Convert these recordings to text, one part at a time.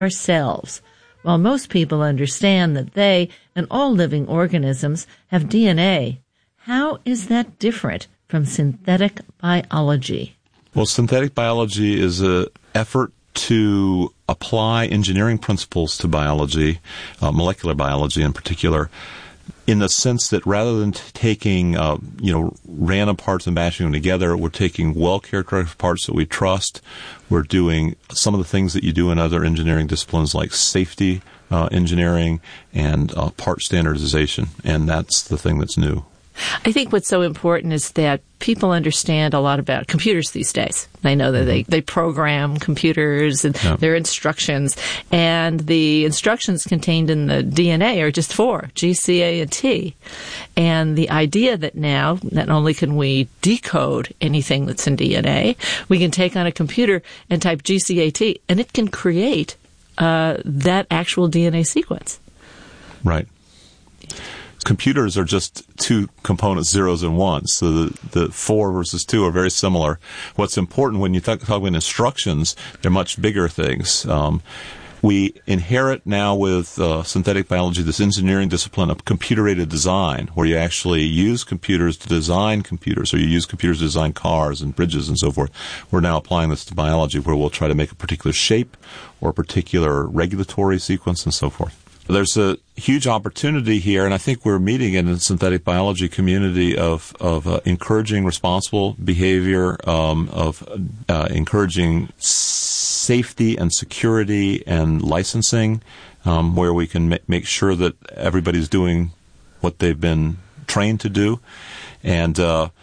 ourselves. While most people understand that they and all living organisms have DNA, how is that different from synthetic biology? Well, synthetic biology is an effort to apply engineering principles to biology, molecular biology in particular, in the sense that rather than taking random parts and bashing them together, we're taking well-characterized parts that we trust. We're doing some of the things that you do in other engineering disciplines like safety engineering and part standardization, and that's the thing that's new. I think what's so important is that people understand a lot about computers these days. They know that they program computers and their instructions, and the instructions contained in the DNA are just four, G, C, A, and T. And the idea that now, not only can we decode anything that's in DNA, we can take on a computer and type G, C, A, T, and it can create that actual DNA sequence. Right. Computers are just two components, zeros and ones. So the 4 versus 2 are very similar. What's important when you talk about instructions, they're much bigger things. We inherit now with synthetic biology this engineering discipline of computer-aided design, where you actually use computers to design computers, or you use computers to design cars and bridges and so forth. We're now applying this to biology, where we'll try to make a particular shape or a particular regulatory sequence and so forth. There's a huge opportunity here, and I think we're meeting in the synthetic biology community of encouraging responsible behavior, of encouraging safety and security and licensing, where we can make sure that everybody's doing what they've been trained to do. And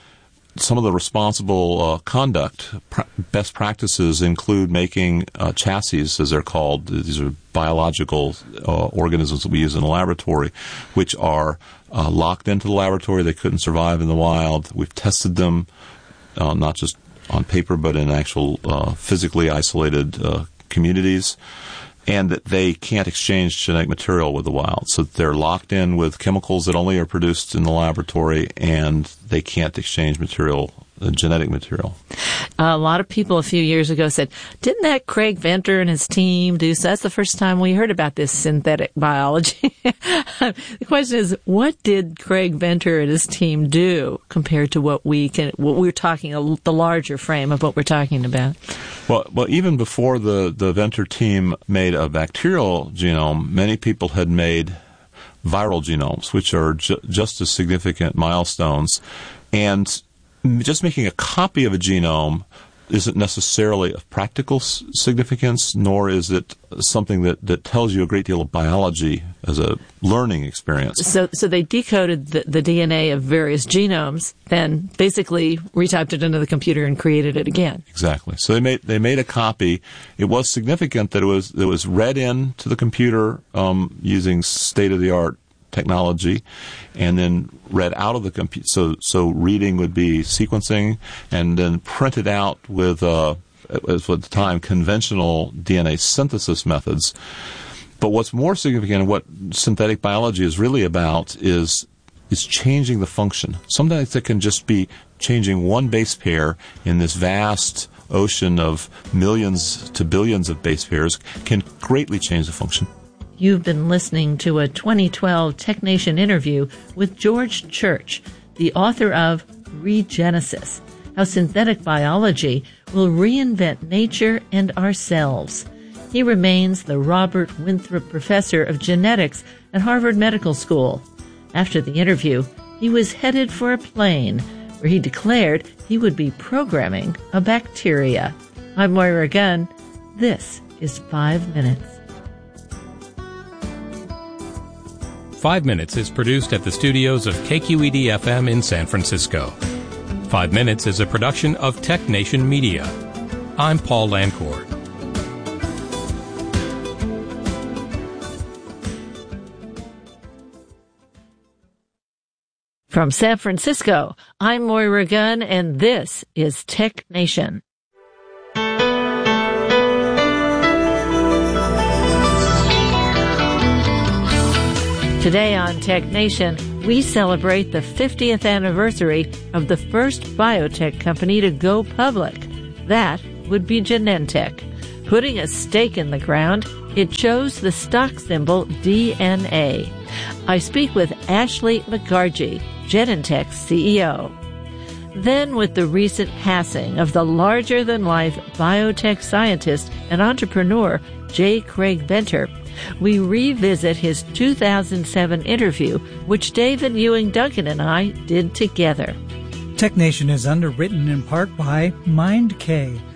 some of the responsible conduct best practices include making chassis, as they're called. These are biological organisms that we use in the laboratory, which are locked into the laboratory. They couldn't survive in the wild. We've tested them not just on paper, but in actual physically isolated communities, and that they can't exchange genetic material with the wild. So they're locked in with chemicals that only are produced in the laboratory, and they can't exchange material, genetic material. A lot of people a few years ago said, didn't that Craig Venter and his team do so? That's the first time we heard about this synthetic biology. The question is, what did Craig Venter and his team do compared to what we're talking, the larger frame of what we're talking about? Well, even before the Venter team made a bacterial genome, many people had made viral genomes, which are just as significant milestones. And just making a copy of a genome isn't necessarily of practical significance, nor is it something that tells you a great deal of biology as a learning experience. So they decoded the DNA of various genomes, then basically retyped it into the computer and created it again. Exactly. So they made a copy. It was significant that it was read into the computer using state-of-the-art technology, and then read out of the computer. So reading would be sequencing, and then printed out with, as at the time, conventional DNA synthesis methods. But what's more significant, and what synthetic biology is really about, is changing the function. Sometimes it can just be changing one base pair in this vast ocean of millions to billions of base pairs, can greatly change the function. You've been listening to a 2012 TechNation interview with George Church, the author of Regenesis, How Synthetic Biology Will Reinvent Nature and Ourselves. He remains the Robert Winthrop Professor of Genetics at Harvard Medical School. After the interview, he was headed for a plane where he declared he would be programming a bacteria. I'm Moira Gunn. This is 5 Minutes. 5 Minutes is produced at the studios of KQED-FM in San Francisco. 5 Minutes is a production of TechNation Media. I'm Paul Lancourt. From San Francisco, I'm Moira Gunn, and this is TechNation. Today on TechNation, we celebrate the 50th anniversary of the first biotech company to go public. That would be Genentech, putting a stake in the ground It chose the stock symbol DNA. I speak with Ashley McGargy, Genentech's CEO. Then, with the recent passing of the larger-than-life biotech scientist and entrepreneur J. Craig Venter, we revisit his 2007 interview, which David Ewing Duncan and I did together. TechNation is underwritten in part by MindK,